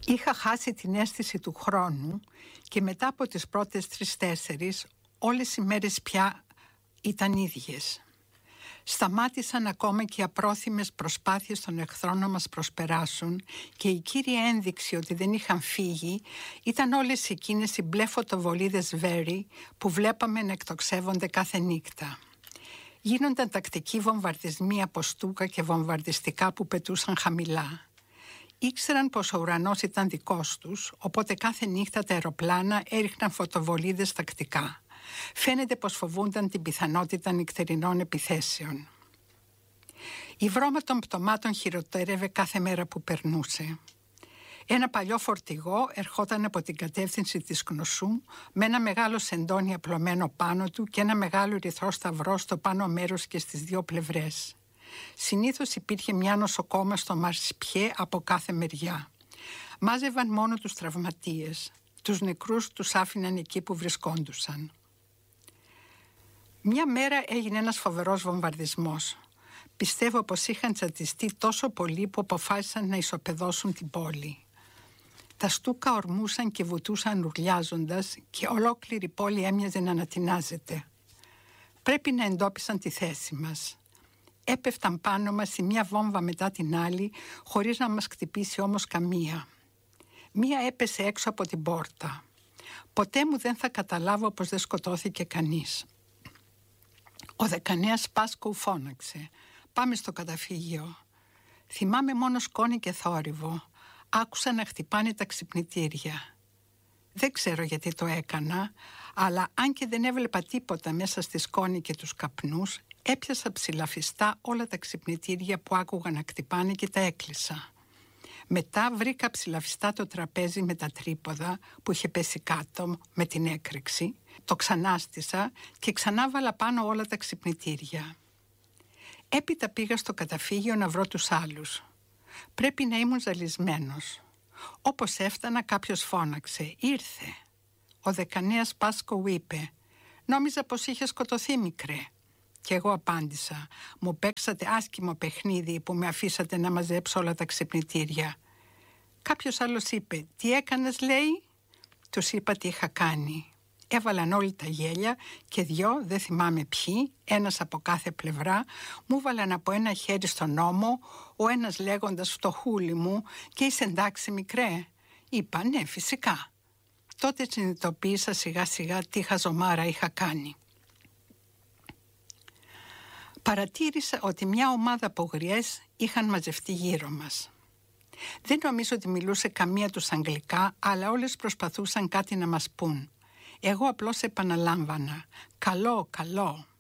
Είχα χάσει την αίσθηση του χρόνου και μετά από τις πρώτες 3-4 όλες οι μέρες πια ήταν ίδιες. Σταμάτησαν ακόμα και οι απρόθυμες προσπάθειες των εχθρών να μας προσπεράσουν και η κύρια ένδειξη ότι δεν είχαν φύγει ήταν όλες εκείνες οι μπλε φωτοβολίδες Very που βλέπαμε να εκτοξεύονται κάθε νύχτα. Γίνονταν τακτικοί βομβαρδισμοί από στούκα και βομβαρδιστικά που πετούσαν χαμηλά. Ήξεραν πως ο ουρανός ήταν δικός τους, οπότε κάθε νύχτα τα αεροπλάνα έριχναν φωτοβολίδες τακτικά. Φαίνεται πως φοβούνταν την πιθανότητα νυχτερινών επιθέσεων. Η βρώμα των πτωμάτων χειροτέρευε κάθε μέρα που περνούσε. Ένα παλιό φορτηγό ερχόταν από την κατεύθυνση της Κνωσού με ένα μεγάλο σεντόνι απλωμένο πάνω του και ένα μεγάλο ερυθρό σταυρό στο πάνω μέρος και στις δύο πλευρές. Συνήθως υπήρχε μια νοσοκόμα στο Μαρσιπιέ από κάθε μεριά. Μάζευαν μόνο τους τραυματίες. Τους νεκρούς τους άφηναν εκεί που βρισκόντουσαν. Μια μέρα έγινε ένας φοβερός βομβαρδισμός. Πιστεύω πως είχαν τσατιστεί τόσο πολύ που αποφάσισαν να ισοπεδώσουν την πόλη. Τα στούκα ορμούσαν και βουτούσαν ουρλιάζοντας και ολόκληρη πόλη έμοιαζε να ανατινάζεται. Πρέπει να εντόπισαν τη θέση μας. Έπεφταν πάνω μας η μια βόμβα μετά την άλλη, χωρίς να μας χτυπήσει όμως καμία. Μία έπεσε έξω από την πόρτα. Ποτέ μου δεν θα καταλάβω πως δεν σκοτώθηκε κανείς. Ο δεκανέας Πάσκου φώναξε. Πάμε στο καταφύγιο. Θυμάμαι μόνο σκόνη και θόρυβο. Άκουσα να χτυπάνε τα ξυπνητήρια. Δεν ξέρω γιατί το έκανα, αλλά αν και δεν έβλεπα τίποτα μέσα στη σκόνη και τους καπνούς, έπιασα ψηλαφιστά όλα τα ξυπνητήρια που άκουγα να χτυπάνε και τα έκλεισα. Μετά βρήκα ψηλαφιστά το τραπέζι με τα τρίποδα που είχε πέσει κάτω με την έκρηξη, το ξανάστησα και ξανά βάλα πάνω όλα τα ξυπνητήρια. Έπειτα πήγα στο καταφύγιο να βρω τους άλλους. Πρέπει να ήμουν ζαλισμένος. Όπως έφτανα κάποιος φώναξε «Ήρθε». Ο δεκανέας Πάσκο είπε «Νόμιζα πως είχε σκοτωθεί μικρέ». Και εγώ απάντησα «Μου παίξατε άσχημο παιχνίδι που με αφήσατε να μαζέψω όλα τα ξυπνητήρια». Κάποιος άλλος είπε «Τι έκανες» λέει. Τους είπα τι είχα κάνει. Έβαλαν όλοι τα γέλια και δυο, δεν θυμάμαι ποιοι, ένας από κάθε πλευρά, μου βάλαν από ένα χέρι στον ώμο, ο ένας λέγοντας «Φτωχούλη μου» και «Είσαι εντάξει μικρέ». Είπα «Ναι, φυσικά». Τότε συνειδητοποίησα σιγά σιγά τι χαζομάρα είχα κάνει. Παρατήρησα ότι μια ομάδα από γριές είχαν μαζευτεί γύρω μας. Δεν νομίζω ότι μιλούσε καμία τους αγγλικά, αλλά όλες προσπαθούσαν κάτι να μας πούν. Εγώ απλώς επαναλάμβανα «Καλό, καλό».